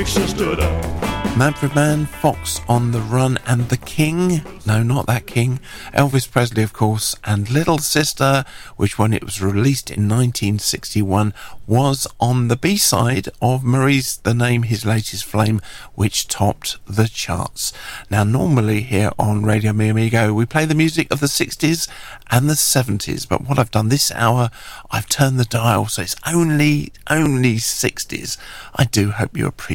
stood up. Manfred Mann, Fox on the Run, and The King. No, not that King. Elvis Presley, of course, and Little Sister, which when it was released in 1961 was on the B-side of Marie's The Name, His Latest Flame, which topped the charts. Now, normally here on Radio Mi Amigo, we play the music of the 60s and the 70s, but what I've done this hour, I've turned the dial, so it's only 60s. I do hope you appreciate